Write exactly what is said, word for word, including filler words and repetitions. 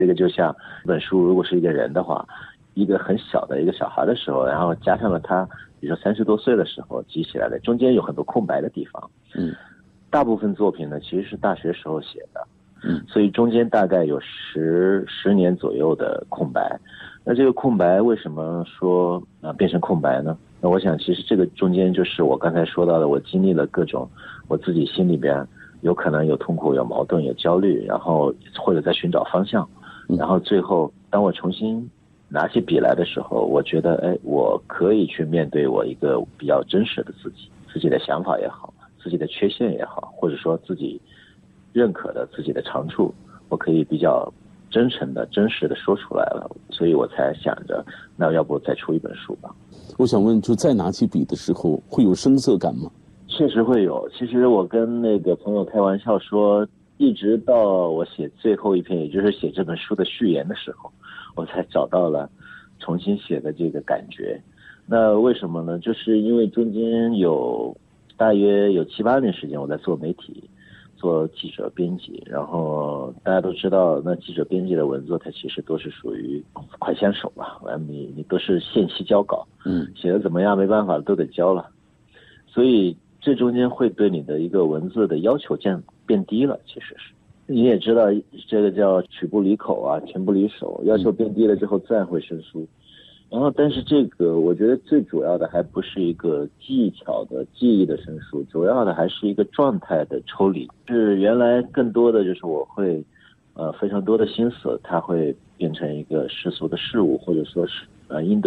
这个就像这本书如果是一个人的话，一个很小的一个小孩的时候，然后加上了他比如说三十多岁的时候记起来的，中间有很多空白的地方。 嗯， 大部分作品呢其实是大学时候写的， 嗯， 所以中间大概有十十年左右的空白。那这个空白为什么说啊、呃、变成空白呢？那我想其实这个中间就是我刚才说到的，我经历了各种我自己心里边有可能有痛苦、有矛盾、有焦虑，然后或者在寻找方向，然后最后当我重新拿起笔来的时候，我觉得哎，我可以去面对我一个比较真实的自己，自己的想法也好，自己的缺陷也好，或者说自己认可的自己的长处，我可以比较真诚的真实的说出来了，所以我才想着那要不再出一本书吧。 我想问，就再拿起笔的时候会有生涩感吗？ 确实会有。其实我跟那个朋友开玩笑说，一直到我写最后一篇，也就是写这本书的序言的时候，我才找到了重新写的这个感觉。那为什么呢？就是因为中间有大约有七八年时间我在做媒体，做记者编辑，然后大家都知道，那记者编辑的文字它其实都是属于快枪手吧，你你都是限期交稿， 嗯， 写的怎么样没办法都得交了，所以这中间会对你的一个文字的要求变变低了。其实是你也知道，这个叫曲不离口啊，拳不离手，要求变低了之后自然会生疏。然后但是这个我觉得最主要的还不是一个技巧的记忆的生疏，主要的还是一个状态的抽离。是原来更多的就是我会呃非常多的心思它会变成一个世俗的事物，或者说是呃应对